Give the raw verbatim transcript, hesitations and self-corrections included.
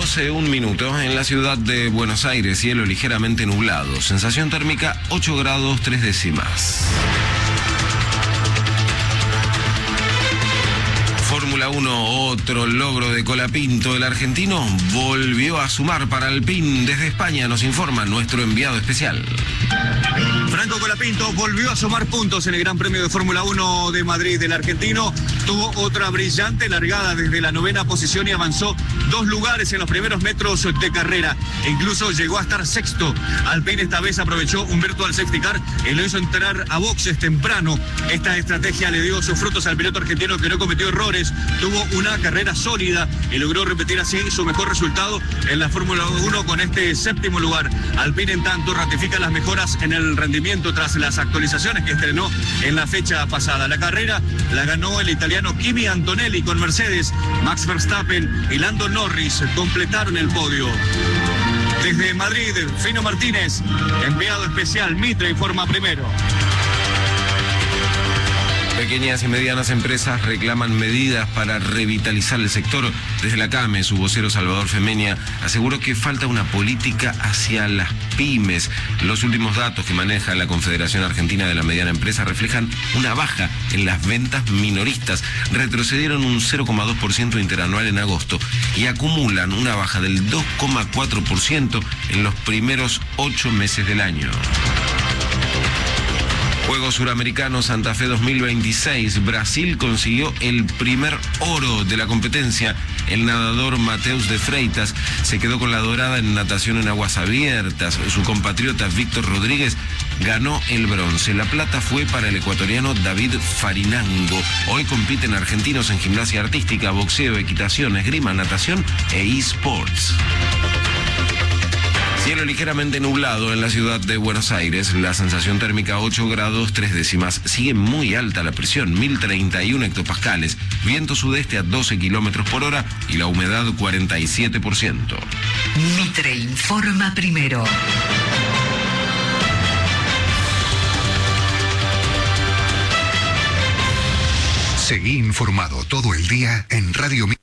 doce, un minuto. En la ciudad de Buenos Aires, cielo ligeramente nublado. Sensación térmica ocho grados tres décimas. Fórmula uno, otro logro de Colapinto. El argentino volvió a sumar para Alpine. Desde España nos informa nuestro enviado especial. Franco Colapinto volvió a sumar puntos en el Gran Premio de Fórmula uno de Madrid. El argentino tuvo otra brillante largada desde la novena posición y avanzó dos lugares en los primeros metros de carrera. E incluso llegó a estar sexto. Alpine esta vez aprovechó un virtual safety car y lo hizo entrar a boxes temprano. Esta estrategia le dio sus frutos al piloto argentino, que no cometió errores, tuvo una carrera sólida y logró repetir así su mejor resultado en la Fórmula uno con este séptimo lugar. Alpine, en tanto, ratifica las mejoras en el rendimiento tras las actualizaciones que estrenó en la fecha pasada. La carrera la ganó el italiano Kimi Antonelli con Mercedes. Max Verstappen y Lando Norris completaron el podio. Desde Madrid, Fino Martínez, enviado especial. Mitre informa primero. Pequeñas y medianas empresas reclaman medidas para revitalizar el sector. Desde la CAME, su vocero Salvador Femenia aseguró que falta una política hacia las pymes. Los últimos datos que maneja la Confederación Argentina de la Mediana Empresa reflejan una baja en las ventas minoristas. Retrocedieron un cero coma dos por ciento interanual en agosto y acumulan una baja del dos coma cuatro por ciento en los primeros ocho meses del año. Juegos Suramericanos Santa Fe dos mil veintiséis. Brasil consiguió el primer oro de la competencia. El nadador Mateus de Freitas se quedó con la dorada en natación en aguas abiertas. Su compatriota Víctor Rodríguez ganó el bronce. La plata fue para el ecuatoriano David Farinango. Hoy compiten argentinos en gimnasia artística, boxeo, equitación, esgrima, natación e eSports. Cielo ligeramente nublado en la ciudad de Buenos Aires, la sensación térmica ocho grados tres décimas. Sigue muy alta la presión, mil treinta y uno hectopascales, viento sudeste a doce kilómetros por hora y la humedad cuarenta y siete por ciento. Mitre informa primero. Seguí informado todo el día en Radio Mitre.